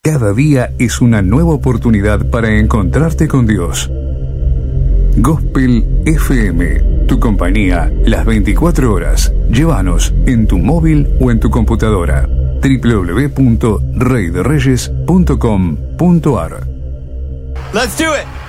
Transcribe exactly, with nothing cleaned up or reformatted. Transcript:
Cada día es una nueva oportunidad para encontrarte con Dios. Gospel F M, tu compañía las veinticuatro horas. Llévanos en tu móvil o en tu computadora. doble u doble u doble u punto rey de reyes punto com punto a r. Let's do it.